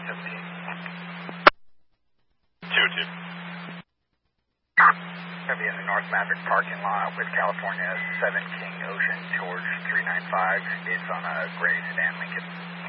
2-2. Going to be in the North Maverick parking lot with California 7 King Ocean George 395. It's on a gray sedan Lincoln.